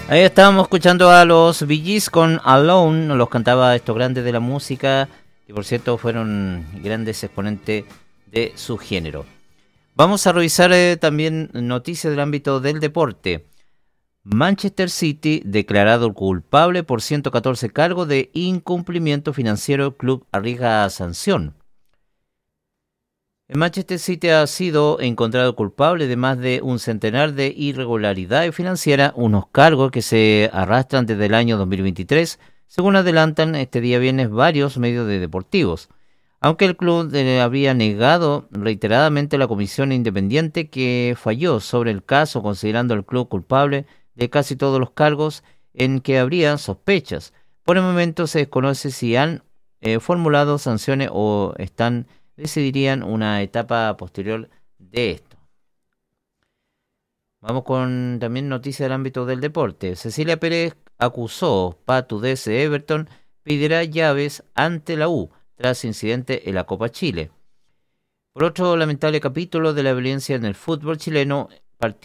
Ahí estábamos escuchando a los Bee Gees con Alone, nos los cantaba estos grandes de la música, que por cierto fueron grandes exponentes de su género. Vamos a revisar también noticias del ámbito del deporte. Manchester City declarado culpable por 114 cargos de incumplimiento financiero, el club arriesga sanción. El Manchester City ha sido encontrado culpable de más de un centenar de irregularidades financieras, unos cargos que se arrastran desde el año 2023, según adelantan este día viernes varios medios deportivos. Aunque el club había negado reiteradamente la comisión independiente que falló sobre el caso, considerando al club culpable de casi todos los cargos en que habría sospechas. Por el momento se desconoce si han formulado sanciones o decidirían una etapa posterior de esto. Vamos con también noticias del ámbito del deporte. Cecilia Pérez acusó Patu de Everton pedirá llaves ante la U tras incidente en la Copa Chile. Por otro lamentable capítulo de la violencia en el fútbol chileno,